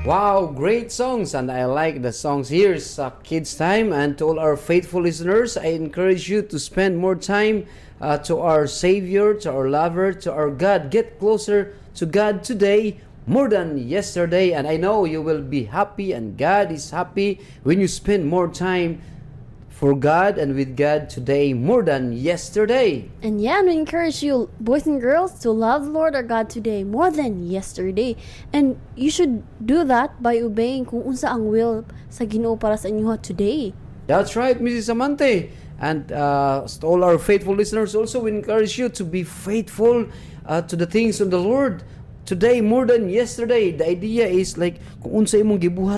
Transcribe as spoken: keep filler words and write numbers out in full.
Wow, great songs, and I like the songs. Here's uh, Kids Time, and to all our faithful listeners, I encourage you to spend more time uh, to our Savior, to our lover, to our God. Get closer to God today more than yesterday, and I know you will be happy, and God is happy when you spend more time for God and with God today more than yesterday. And yeah, and we encourage you, boys and girls, to love the Lord our God today more than yesterday. And you should do that by obeying kung unsa ang will sa Ginoo para sa inyo today. That's right, Missus Amante. And uh, to all our faithful listeners, also we encourage you to be faithful uh, to the things of the Lord today more than yesterday. The idea is like kung unsa imong gibuhat